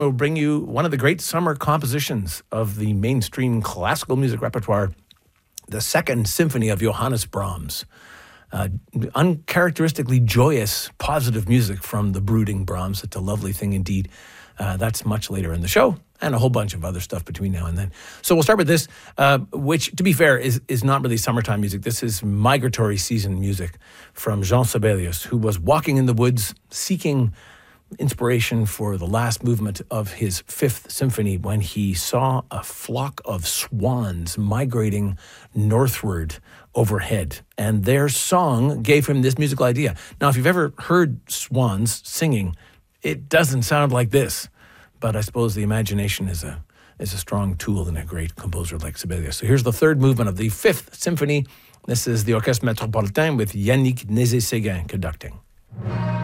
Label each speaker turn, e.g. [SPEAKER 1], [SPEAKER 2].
[SPEAKER 1] We'll bring you one of the great summer compositions of the mainstream classical music repertoire, the Second Symphony of Johannes Brahms. Uncharacteristically joyous, positive music from the brooding Brahms. It's a lovely thing indeed. That's much later in the show, and a whole bunch of other stuff between now and then. So we'll start with this, which, to be fair, is not really summertime music. This is migratory season music from Jean Sibelius, who was walking in the woods seeking inspiration for the last movement of his Fifth Symphony when he saw a flock of swans migrating northward overhead. And their song gave him this musical idea. Now, if you've ever heard swans singing, it doesn't sound like this. But I suppose the imagination is a strong tool in a great composer like Sibelius. So here's the third movement of the Fifth Symphony. This is the Orchestre Métropolitain with Yannick Nézet-Séguin conducting.